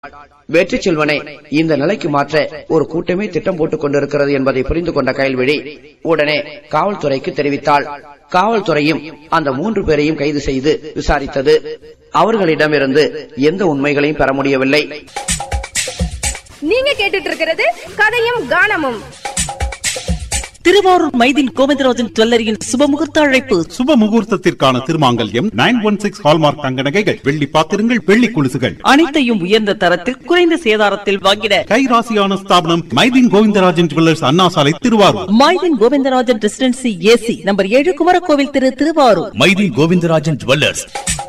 வெற்றி செல்வனை இந்த நிலைக்கு மாற்ற ஒரு கூட்டமே திட்டம் போட்டுக் கொண்டிருக்கிறது என்பதை புரிந்து கொண்ட கயல்விழி உடனே காவல்துறைக்கு தெரிவித்தாள். காவல்துறையும் அந்த 3 பேரையும் கைது செய்து விசாரித்தது. அவர்களிடமிருந்து எந்த உண்மைகளையும் பெற முடியவில்லை. நீங்க கேட்டுட்டு இருக்கிறது கதையும் கானமும். திருவாரூர் மைதீன் கோவிந்தராஜன் ஜுவல்லரியின் சுபமுகூர்த்த அழைப்பு. சுபமுகூர்த்தத்திற்கான திருமாங்கல்யம் 916 ஹால்மார்க் தங்க நகைகள், வெள்ளி பாத்திரங்கள், வெள்ளி கொலுசுகள் அனைத்தையும் உயர்ந்த தரத்தில் குறைந்த சேதாரத்தில் வாங்கிட கைராசியான ஸ்தாபனம் மைதீன் கோவிந்தராஜன் ஜுவல்லர்ஸ், அண்ணா சாலை, Thiruvarur. Maideen Govindarajan residency AC number 7 Kumarakovil திரு, திருவாரூர். மைதீன் கோவிந்தராஜன் ஜுவல்லர்ஸ்.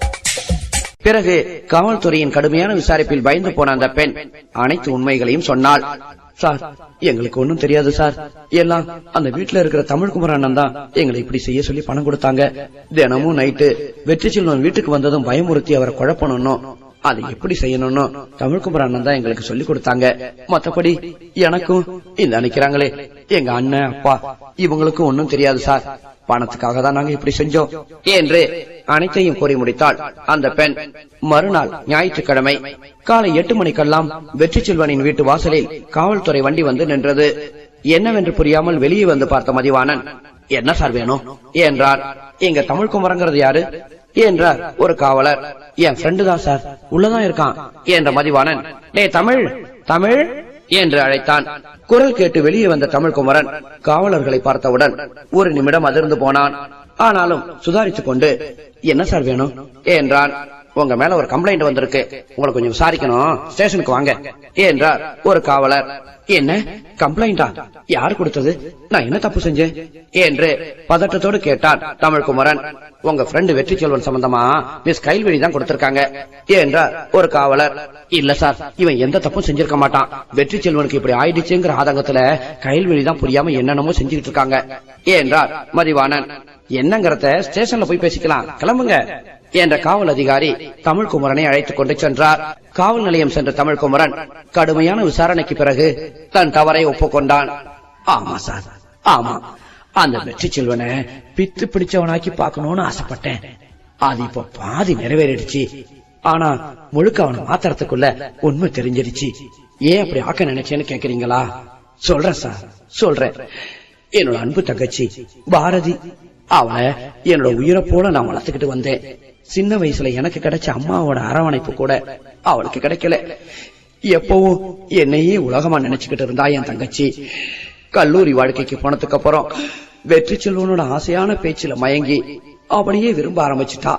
பிறகு காவல்துறையின் கடுமையான விசாரிப்பில் பயந்து போன அந்த பெண் அனைத்து உண்மைகளையும் சொன்னாள். சார், எங்களுக்கு ஒன்னும் தெரியாது சார். எல்லாம் அந்த வீட்டுல இருக்கிற தமிழ்குமரன் அண்ணன் தான் எங்களை இப்படி செய்ய சொல்லி பணம் கொடுத்தாங்க. தினமும் நைட்டு வெற்றி செல்வன் வீட்டுக்கு வந்ததும் பயமுறுத்தி அவரை குழப்பணும், அது எப்படி செய்யணும்னு தமிழ்குமரன் அண்ணன் தான் எங்களுக்கு சொல்லி கொடுத்தாங்க. மத்தபடி எனக்கும் இந்த நினைக்கிறாங்களே எங்க அண்ணன், அப்பா, இவங்களுக்கும் ஒன்னும் தெரியாது சார். பணத்துக்காக தான் நாங்க இப்படி செஞ்சோம் என்று அனைத்தையும் கூறி முடித்தாள் அந்த பெண். மறுநாள் ஞாயிற்றுக்கிழமை காலை 8 மணிக்கெல்லாம் வெற்றி செல்வனின் வீட்டு வாசலில் காவல்துறை வண்டி வந்து நின்றது. என்னவென்று புரியாமல் வெளியே வந்து பார்த்த மதிவாணன், என்ன சார் வேணும் என்றார். எங்க தமிழ்குமரங்கிறது யாரு என்றார் ஒரு காவலர். என் ஃப்ரெண்டு தான் சார், உள்ளதான் இருக்கான் என்ற மதிவாணன், டே தமிழ் தமிழ் என்று அழைத்தான். குரல் கேட்டு வெளியே வந்த தமிழ்குமரன் காவலர்களை பார்த்தவுடன் ஒரு நிமிடம் அதிர்ந்து போனான். ஆனாலும் சுதாரித்துக் கொண்டு, என்ன சார் வேணும் என்றான். உங்க மேல ஒரு கம்ப்ளைண்ட் வந்திருக்கு, உங்களை கொஞ்சம் விசாரிக்கணும், ஸ்டேஷனுக்கு வாங்க என்றார் ஒரு காவலர். என்ன கம்ப்ளைண்டா? யார் கொடுத்தது? நான் என்ன தப்பு செஞ்சேன் என்று பதட்டத்தோடு கேட்டான் தமிழ்குமரன். உங்க ஃப்ரெண்டு வெற்றி செல்வன் சம்பந்தமா மிஸ் கயல்விழி தான் கொடுத்திருக்காங்க என்றார் ஒரு காவலர். இல்ல சார், இவன் எந்த தப்பும் செஞ்சிருக்க மாட்டான். வெற்றி செல்வனுக்கு இப்படி ஆயிடுச்சுங்கிற ஆதங்கத்துல கயல்விழி தான் புரியாம என்னென்னமோ செஞ்சுக்கிட்டு இருக்காங்க என்றார் மதிவாணன். என்னங்கறத ஸ்டேஷன்ல போய் பேசிக்கலாம், கிளம்புங்க என்ற காவல் அதிகாரி தமிழ்குமரனை அழைத்துக் கொண்டு சென்றார். காவல் நிலையம் சென்ற தமிழ்குமரன் கடுமையான விசாரணைக்கு பிறகு தன் தவறை ஒப்புக்கொண்டான். ஆமா சார், ஆமா, அந்த வெற்றி செல்வனை பித்து பிடிச்சவனாக்கி பாக்கணும்னு ஆசைப்பட்டேன். அது இப்ப பாதி நிறைவேறிடுச்சு. ஆனா முழுக்க அவனை மாத்திரத்துக்குள்ள உண்மை தெரிஞ்சிருச்சு. ஏன் அப்படி ஆக்க நினைச்சேன்னு கேக்குறீங்களா? சொல்றேன் சார், சொல்றேன். என்னோட அன்பு தங்கச்சி பாரதி, அவளை என்னோட உயிரை போல நான் வளர்த்துக்கிட்டு வந்தேன். சின்ன வயசுல எனக்கு கிடைச்ச அம்மாவோட அரவணைப்பு கூட அவளுக்கு கிடைக்கல. எப்பவும் என்னையே உலகமா நினைச்சுக்கிட்டு இருந்தா என் தங்கச்சி. கல்லூரி வாழ்க்கைக்கு போனதுக்கு அப்புறம் வெற்றி செல்வனோட ஆசையான பேச்சுல மயங்கி அவனையே விரும்ப ஆரம்பிச்சுட்டா.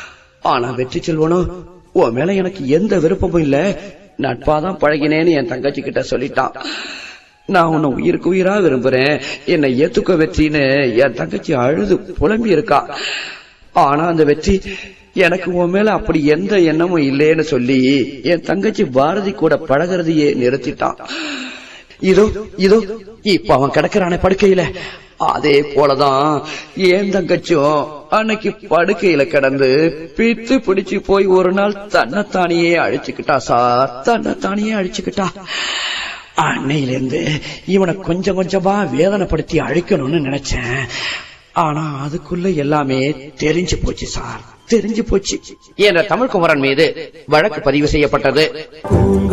ஆனா வெற்றி செல்வனும் உன் மேல எனக்கு எந்த விருப்பமும் இல்ல, நட்பாதான் பழகினேன்னு என் தங்கச்சி கிட்ட சொல்லிட்டான். நான் உன்னை உயிருக்கு உயிரா விரும்புறேன், என்னை ஏத்துக்க வெற்றின்னு என் தங்கச்சி அழுது புலம்பி இருக்கா. ஆனா அந்த வெற்றி எனக்கு உன் மேல அப்படி எந்த எண்ணமும் இல்லேன்னு சொல்லி என் தங்கச்சி பாரதி கூட பழகிறதையே நிறுத்திட்டான். இதோ இதோ இப்ப அவன் கிடக்கிறானே படுக்கையில, அதே போலதான் என் தங்கச்சும் அன்னைக்கு படுக்கையில கிடந்து பித்து பிடிச்சு போய் ஒரு நாள் தன்னைத்தானியே அழிச்சுக்கிட்டா சார், தன்னைத்தானியே அழிச்சுக்கிட்டா. அன்னையிலிருந்து இவனை கொஞ்சம் கொஞ்சமா வேதனைப்படுத்தி அழிக்கணும்னு நினைச்சேன். ஆனா அதுக்குள்ள எல்லாமே தெரிஞ்சு போச்சு சார், தெரிஞ்சு போச்சு என்ற தமிழ்குமரன் மீது வழக்கு பதிவு செய்யப்பட்டது.